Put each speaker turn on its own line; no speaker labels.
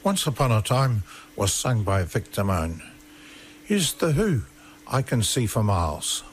Once Upon a Time was sung by Victor Moan. Here's The Who, I Can See for Miles.